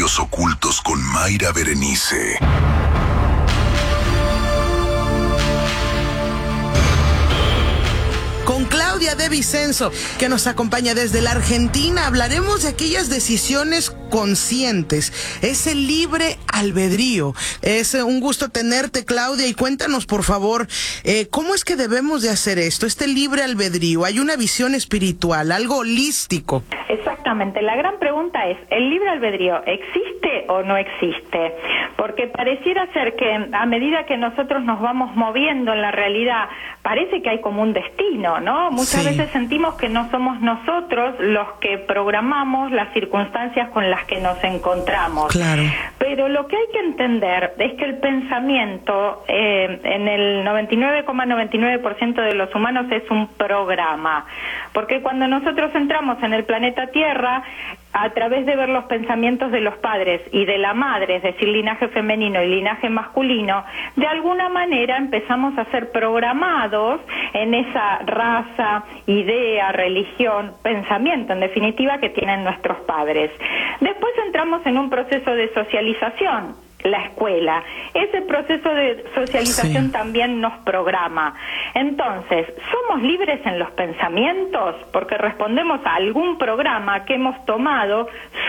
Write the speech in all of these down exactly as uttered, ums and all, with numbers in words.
Misterios ocultos con Mayra Berenice. Con Claudia de Vicenzo, que nos acompaña desde la Argentina, hablaremos de aquellas decisiones conscientes, ese libre albedrío. Es un gusto tenerte, Claudia, y cuéntanos, por favor, eh, ¿cómo es que debemos de hacer esto, este libre albedrío? Hay una visión espiritual, algo holístico. Exactamente, la gran pregunta es, ¿el libre albedrío existe o no existe? Porque pareciera ser que a medida que nosotros nos vamos moviendo en la realidad, parece que hay como un destino, ¿no? Muchas Sí. veces sentimos que no somos nosotros los que programamos las circunstancias con las que nos encontramos. Claro. Pero lo que hay que entender es que el pensamiento eh, en el noventa y nueve coma noventa y nueve por ciento de los humanos es un programa. Porque cuando nosotros entramos en el planeta Tierra, a través de ver los pensamientos de los padres y de la madre, es decir, linaje femenino y linaje masculino, de alguna manera empezamos a ser programados en esa raza, idea, religión, pensamiento, en definitiva, que tienen nuestros padres. Después entramos en un proceso de socialización, la escuela. Ese proceso de socialización sí. también nos programa. Entonces, ¿somos libres en los pensamientos? Porque respondemos a algún programa que hemos tomado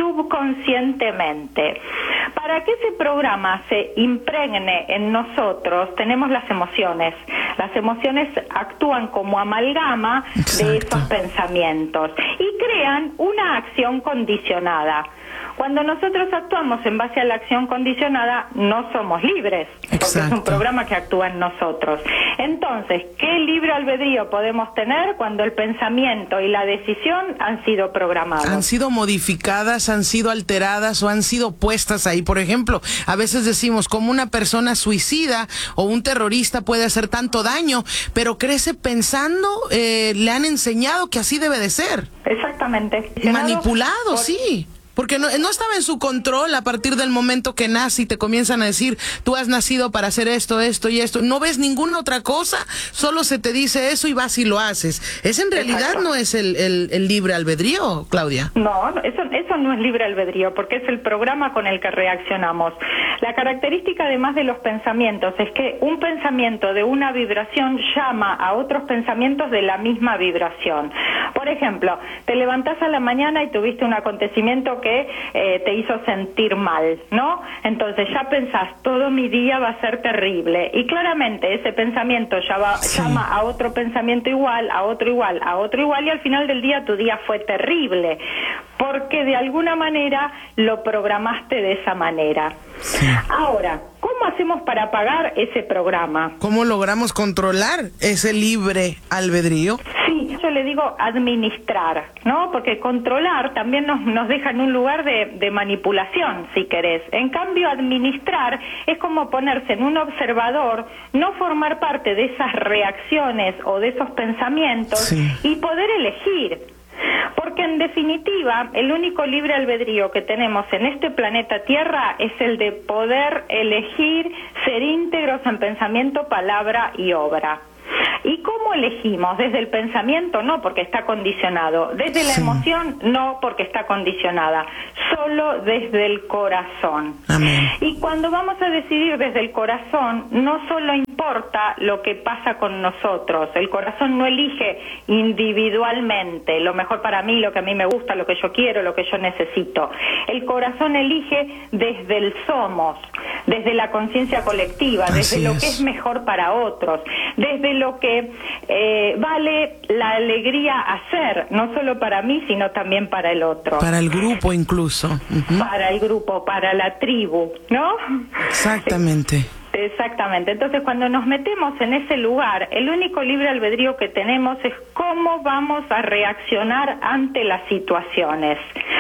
subconscientemente. Para que ese programa se impregne en nosotros, tenemos las emociones. Las emociones actúan como amalgama Exacto. de esos pensamientos y crean una acción condicionada. Cuando nosotros actuamos en base a la acción condicionada, no somos libres, porque Exacto. es un programa que actúa en nosotros. Entonces, ¿qué libre albedrío podemos tener cuando el pensamiento y la decisión han sido programados? Han sido modificadas, han sido alteradas o han sido puestas ahí. Por ejemplo, a veces decimos, como una persona suicida o un terrorista puede hacer tanto daño, pero crece pensando, eh, le han enseñado que así debe de ser. Exactamente. Manipulado, por... sí. Porque no, no estaba en su control a partir del momento que nace y te comienzan a decir, tú has nacido para hacer esto, esto y esto. No ves ninguna otra cosa, solo se te dice eso y vas y lo haces. Ese en realidad Exacto. no es el, el, el libre albedrío, Claudia. No, eso, eso no es libre albedrío, porque es el programa con el que reaccionamos. La característica además de los pensamientos es que un pensamiento de una vibración llama a otros pensamientos de la misma vibración. Por ejemplo, te levantás a la mañana y tuviste un acontecimiento que eh, te hizo sentir mal, ¿no? Entonces ya pensás, todo mi día va a ser terrible. Y claramente ese pensamiento ya va, sí. llama a otro pensamiento igual, a otro igual, a otro igual, y al final del día tu día fue terrible. Porque de alguna manera lo programaste de esa manera. Sí. Ahora, ¿cómo hacemos para apagar ese programa? ¿Cómo logramos controlar ese libre albedrío? Sí, yo le digo administrar, ¿no? Porque controlar también nos, nos deja en un lugar de, de manipulación, si querés. En cambio, administrar es como ponerse en un observador, no formar parte de esas reacciones o de esos pensamientos sí. y poder elegir. Porque en definitiva, el único libre albedrío que tenemos en este planeta Tierra es el de poder elegir ser íntegros en pensamiento, palabra y obra. ¿Y cómo elegimos? Desde el pensamiento, no, porque está condicionado. Desde la sí. emoción, no, porque está condicionada. Solo desde el corazón. Amén. Y cuando vamos a decidir desde el corazón, no solo importa lo que pasa con nosotros. El corazón no elige individualmente lo mejor para mí, lo que a mí me gusta, lo que yo quiero, lo que yo necesito. El corazón elige desde el somos, desde la conciencia colectiva, Así desde lo es. que es mejor para otros, desde lo que eh, vale la alegría hacer, no solo para mí, sino también para el otro. Para el grupo incluso. Uh-huh. Para el grupo, para la tribu, ¿no? Exactamente. Exactamente. Entonces, cuando nos metemos en ese lugar, el único libre albedrío que tenemos es cómo vamos a reaccionar ante las situaciones.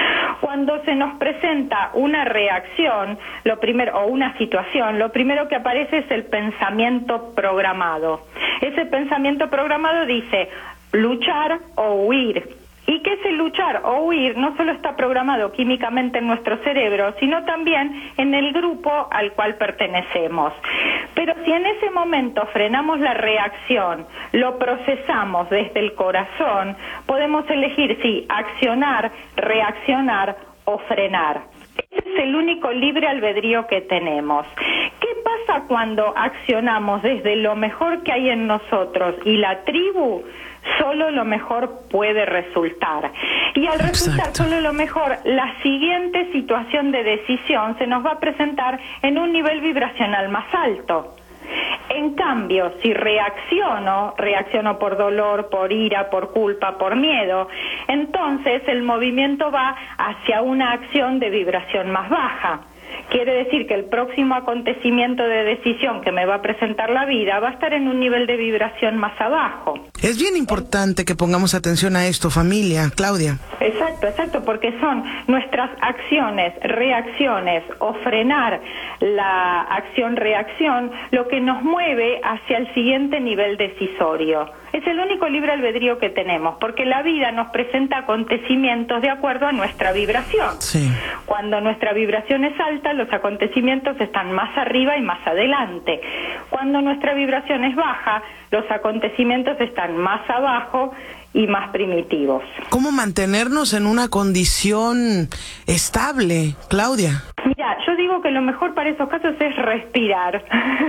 Cuando se nos presenta una reacción, lo primero, o una situación, lo primero que aparece es el pensamiento programado. Ese pensamiento programado dice luchar o huir. Y que ese luchar o huir no solo está programado químicamente en nuestro cerebro, sino también en el grupo al cual pertenecemos. Pero si en ese momento frenamos la reacción, lo procesamos desde el corazón, podemos elegir si accionar, reaccionar o frenar. Ese es es el único libre albedrío que tenemos. ¿Qué pasa cuando accionamos desde lo mejor que hay en nosotros y la tribu? Solo lo mejor puede resultar. Y al resultar Exacto. solo lo mejor, la siguiente situación de decisión se nos va a presentar en un nivel vibracional más alto. En cambio, si reacciono, reacciono por dolor, por ira, por culpa, por miedo, entonces el movimiento va hacia una acción de vibración más baja. Quiere decir que el próximo acontecimiento de decisión que me va a presentar la vida va a estar en un nivel de vibración más abajo. Es bien importante que pongamos atención a esto, familia. Claudia. Exacto, exacto, porque son nuestras acciones, reacciones o frenar la acción-reacción lo que nos mueve hacia el siguiente nivel decisorio. Es el único libre albedrío que tenemos, porque la vida nos presenta acontecimientos de acuerdo a nuestra vibración. Sí. Cuando nuestra vibración es alta, los acontecimientos están más arriba y más adelante. Cuando nuestra vibración es baja, los acontecimientos están más abajo y más primitivos. ¿Cómo mantenernos en una condición estable, Claudia? Mira, yo digo que lo mejor para esos casos es respirar.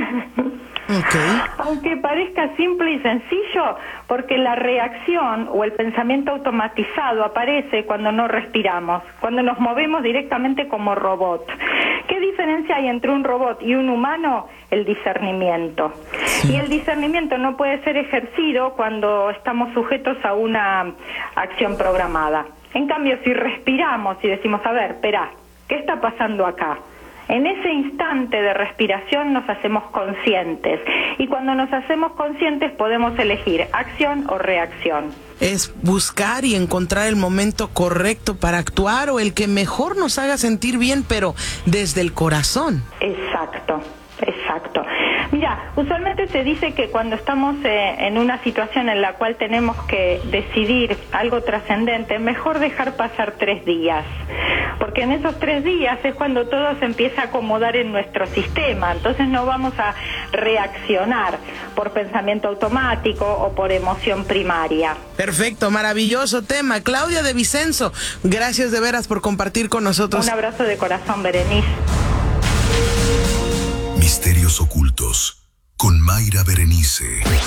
Okay. Aunque parezca simple y sencillo, porque la reacción o el pensamiento automatizado aparece cuando no respiramos, cuando nos movemos directamente como robot. ¿Qué diferencia hay entre un robot y un humano? El discernimiento. Sí. Y el discernimiento no puede ser ejercido cuando estamos sujetos a una acción programada. En cambio, si respiramos y decimos, a ver, espera, ¿qué está pasando acá? En ese instante de respiración nos hacemos conscientes y cuando nos hacemos conscientes podemos elegir acción o reacción. Es buscar y encontrar el momento correcto para actuar o el que mejor nos haga sentir bien, pero desde el corazón. Exacto. Exacto. Mira, usualmente se dice que cuando estamos eh, en una situación en la cual tenemos que decidir algo trascendente, mejor dejar pasar tres días, porque en esos tres días es cuando todo se empieza a acomodar en nuestro sistema, entonces no vamos a reaccionar por pensamiento automático o por emoción primaria. Perfecto, maravilloso tema. Claudia de Vicenzo, gracias de veras por compartir con nosotros. Un abrazo de corazón, Berenice. Misterios ocultos con Mayra Berenice.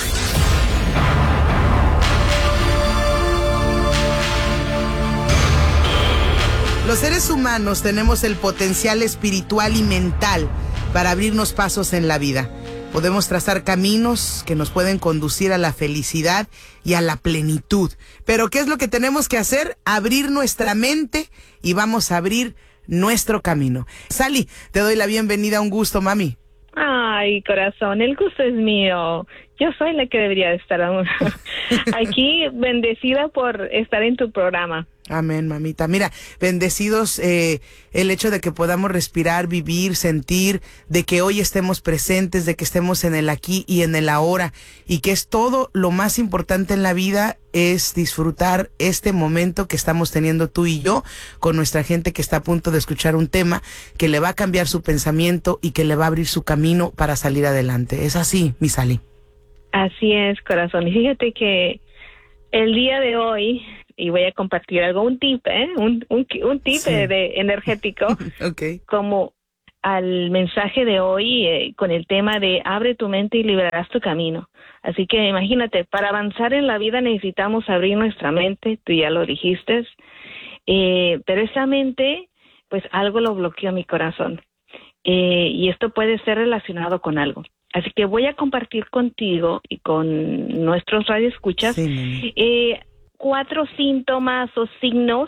Los seres humanos tenemos el potencial espiritual y mental para abrirnos pasos en la vida. Podemos trazar caminos que nos pueden conducir a la felicidad y a la plenitud. Pero ¿qué es lo que tenemos que hacer? Abrir nuestra mente y vamos a abrir nuestro camino. Sally, te doy la bienvenida, un gusto, mami. Ay, corazón, el gusto es mío. Yo soy la que debería estar aquí, bendecida por estar en tu programa. Amén, mamita. Mira, bendecidos eh, el hecho de que podamos respirar, vivir, sentir, de que hoy estemos presentes, de que estemos en el aquí y en el ahora, y que es todo lo más importante en la vida, es disfrutar este momento que estamos teniendo tú y yo con nuestra gente que está a punto de escuchar un tema que le va a cambiar su pensamiento y que le va a abrir su camino para salir adelante. Es así, mi Sally. Así es, corazón. Y fíjate que el día de hoy, y voy a compartir algo, un tip, ¿eh? Un, un, un tip sí. de energético, okay. como al mensaje de hoy eh, con el tema de abre tu mente y liberarás tu camino. Así que imagínate, para avanzar en la vida necesitamos abrir nuestra mente, tú ya lo dijiste, eh, pero esa mente, pues algo lo bloqueó mi corazón. Eh, y esto puede ser relacionado con algo. Así que voy a compartir contigo y con nuestros radioescuchas sí, eh, cuatro síntomas o signos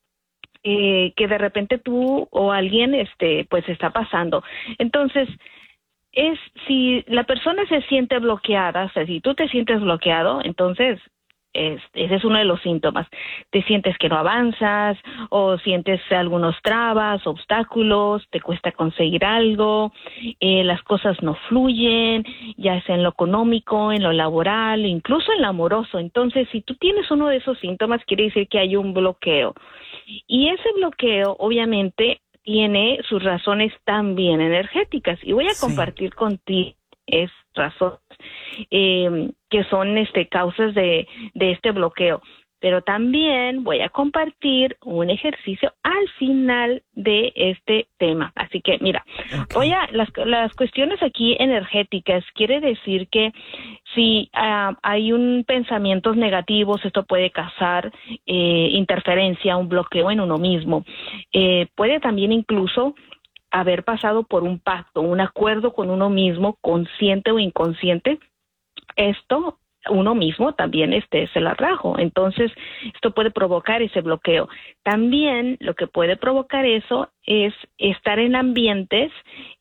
eh, que de repente tú o alguien este pues está pasando. Entonces, es si la persona se siente bloqueada, o sea, si tú te sientes bloqueado, entonces Es, ese es uno de los síntomas. Te sientes que no avanzas o sientes algunos trabas, obstáculos, te cuesta conseguir algo, eh, las cosas no fluyen, ya sea en lo económico, en lo laboral, incluso en lo amoroso. Entonces, si tú tienes uno de esos síntomas, quiere decir que hay un bloqueo. Y ese bloqueo, obviamente, tiene sus razones también energéticas. Y voy a sí. compartir contigo es razones eh, que son este causas de, de este bloqueo. pero también voy a compartir un ejercicio al final de este tema. Así que, mira, okay. voy a las, las cuestiones aquí energéticas, quiere decir que si uh, hay un pensamientos negativos, esto puede causar eh, interferencia, un bloqueo en uno mismo. Eh, puede también incluso haber pasado por un pacto, un acuerdo con uno mismo, consciente o inconsciente. Esto uno mismo también este se la trajo, entonces esto puede provocar ese bloqueo. También lo que puede provocar eso es estar en ambientes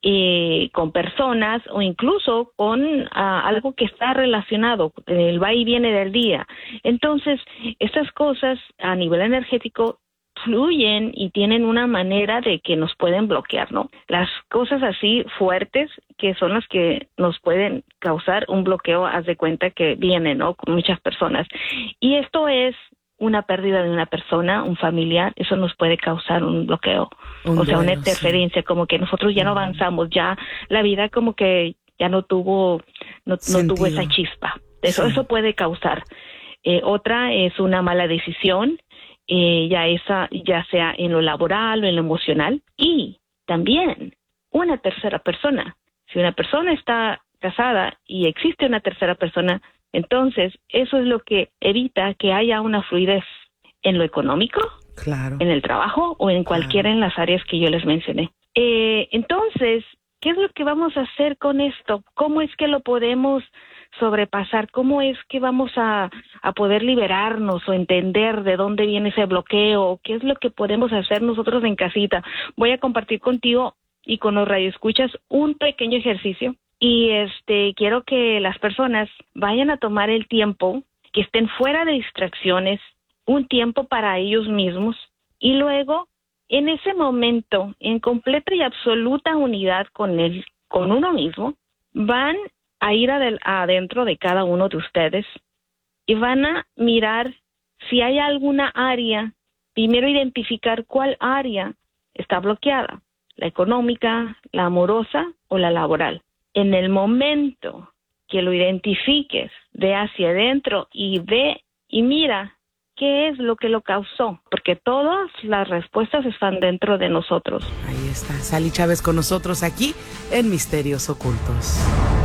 eh, con personas o incluso con uh, algo que está relacionado, el va y viene del día. Entonces, estas cosas a nivel energético fluyen y tienen una manera de que nos pueden bloquear, ¿no? Las cosas así fuertes que son las que nos pueden causar un bloqueo, haz de cuenta que vienen, ¿no? Con muchas personas. Y esto es una pérdida de una persona, un familiar, eso nos puede causar un bloqueo, un o sea, una interferencia, sí. Como que nosotros ya no avanzamos, ya la vida como que ya no tuvo, no, no tuvo esa chispa. Eso, sí. Eso puede causar. Eh, otra es una mala decisión, Eh, ya esa ya sea en lo laboral o en lo emocional, y también una tercera persona. Si una persona está casada y existe una tercera persona, entonces eso es lo que evita que haya una fluidez en lo económico, claro, en el trabajo o en cualquiera claro. en las áreas que yo les mencioné. Eh, entonces, ¿qué es lo que vamos a hacer con esto? ¿Cómo es que lo podemos sobrepasar? ¿Cómo es que vamos a, a poder liberarnos o entender de dónde viene ese bloqueo? ¿Qué es lo que podemos hacer nosotros en casita? Voy a compartir contigo y con los radioescuchas un pequeño ejercicio y este quiero que las personas vayan a tomar el tiempo, que estén fuera de distracciones, un tiempo para ellos mismos, y luego en ese momento, en completa y absoluta unidad con él, con uno mismo, van a ir adel- adentro de cada uno de ustedes y van a mirar si hay alguna área, primero identificar cuál área está bloqueada, la económica, la amorosa o la laboral. En el momento que lo identifiques, ve hacia adentro y ve y mira qué es lo que lo causó, porque todas las respuestas están dentro de nosotros. Ahí está, Sally Chávez con nosotros aquí en Misterios Ocultos.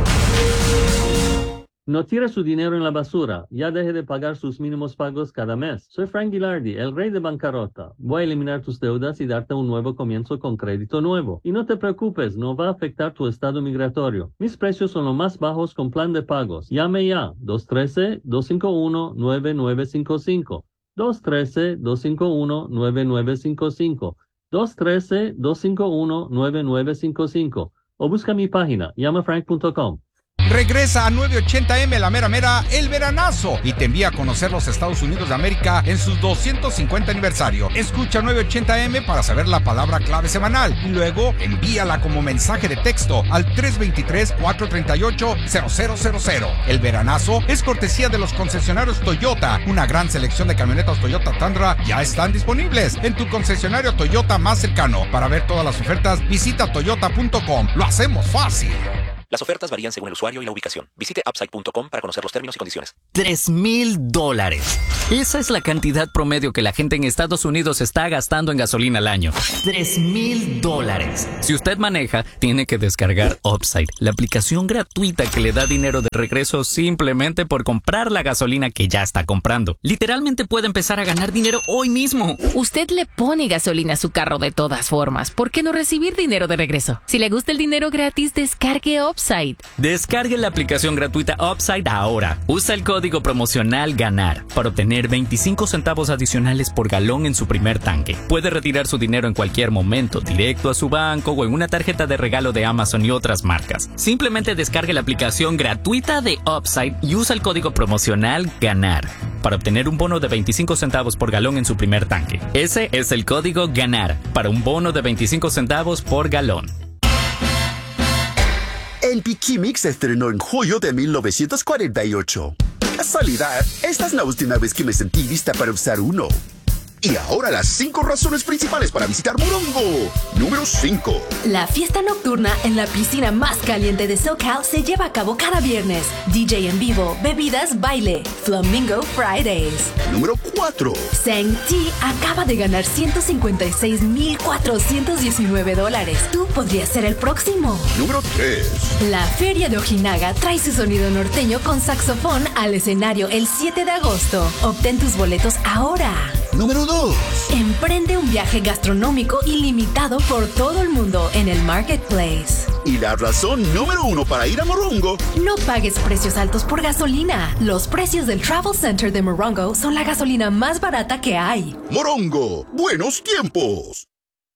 No tire su dinero en la basura. Ya deje de pagar sus mínimos pagos cada mes. Soy Frank Gilardi, el rey de bancarrota. Voy a eliminar tus deudas y darte un nuevo comienzo con crédito nuevo. Y no te preocupes, no va a afectar tu estado migratorio. Mis precios son los más bajos con plan de pagos. Llame ya, dos uno tres, dos cinco uno, nueve nueve cinco cinco. dos uno tres, dos cinco uno, nueve nueve cinco cinco. dos uno tres, dos cinco uno, nueve nueve cinco cinco. O busca mi página, llama frank punto com. Regresa a novecientos ochenta eme La Mera Mera, el veranazo, y te envía a conocer los Estados Unidos de América en sus doscientos cincuenta aniversario. Escucha novecientos ochenta eme para saber la palabra clave semanal y luego envíala como mensaje de texto al tres dos tres, cuatro tres ocho, cero cero cero cero. El veranazo es cortesía de los concesionarios Toyota. Una gran selección de camionetas Toyota Tundra ya están disponibles en tu concesionario Toyota más cercano. Para ver todas las ofertas, visita toyota punto com. Lo hacemos fácil. Las ofertas varían según el usuario y la ubicación. Visite upside punto com para conocer los términos y condiciones. Tres mil dólares. Esa es la cantidad promedio que la gente en Estados Unidos está gastando en gasolina al año. Tres mil dólares. Si usted maneja, tiene que descargar Upside, la aplicación gratuita que le da dinero de regreso simplemente por comprar la gasolina que ya está comprando. Literalmente puede empezar a ganar dinero hoy mismo. Usted le pone gasolina a su carro de todas formas. ¿Por qué no recibir dinero de regreso? Si le gusta el dinero gratis, descargue Upside. Descargue la aplicación gratuita Upside ahora. Usa el código promocional GANAR para obtener veinticinco centavos adicionales por galón en su primer tanque. Puede retirar su dinero en cualquier momento, directo a su banco o en una tarjeta de regalo de Amazon y otras marcas. Simplemente descargue la aplicación gratuita de Upside y usa el código promocional GANAR para obtener un bono de veinticinco centavos por galón en su primer tanque. Ese es el código GANAR para un bono de veinticinco centavos por galón. El Pikimix se estrenó en julio de mil novecientos cuarenta y ocho. Casualidad, esta es la última vez que me sentí lista para usar uno. Y ahora las cinco razones principales para visitar Morongo. Número cinco. La fiesta nocturna en la piscina más caliente de SoCal se lleva a cabo cada viernes. D J en vivo, bebidas, baile. Flamingo Fridays. Número cuatro. Seng-Ti acaba de ganar ciento cincuenta y seis mil cuatrocientos diecinueve dólares. Tú podrías ser el próximo. Número tres. La Feria de Ojinaga trae su sonido norteño con saxofón al escenario el siete de agosto. Obtén tus boletos ahora. Número dos. Emprende un viaje gastronómico ilimitado por todo el mundo en el Marketplace. Y la razón número uno para ir a Morongo. No pagues precios altos por gasolina. Los precios del Travel Center de Morongo son la gasolina más barata que hay. Morongo, buenos tiempos.